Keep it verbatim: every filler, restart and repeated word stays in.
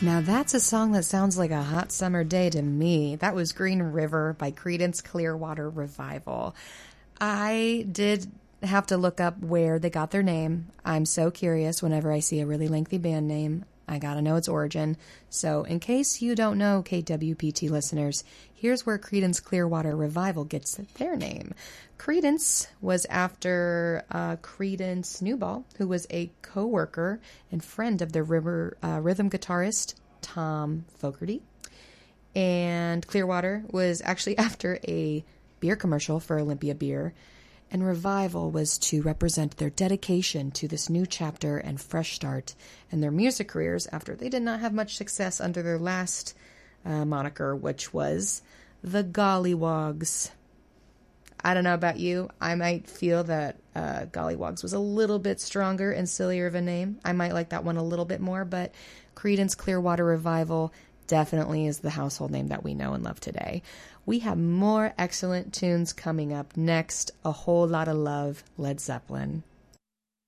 Now that's a song that sounds like a hot summer day to me. That was Green River by Creedence Clearwater Revival. I did have to look up where they got their name. I'm so curious whenever I see a really lengthy band name. I gotta know its origin. So in case you don't know, K W P T listeners, here's where Creedence Clearwater Revival gets their name. Creedence was after uh, Creedence Newball, who was a co-worker and friend of the river, uh, rhythm guitarist Tom Fogerty. And Clearwater was actually after a beer commercial for Olympia Beer. And Revival was to represent their dedication to this new chapter and fresh start in their music careers after they did not have much success under their last uh, moniker, which was the Gollywogs. I don't know about you. I might feel that uh, Gollywogs was a little bit stronger and sillier of a name. I might like that one a little bit more, but Creedence Clearwater Revival definitely is the household name that we know and love today. We have more excellent tunes coming up next. A Whole Lot of Love, Led Zeppelin.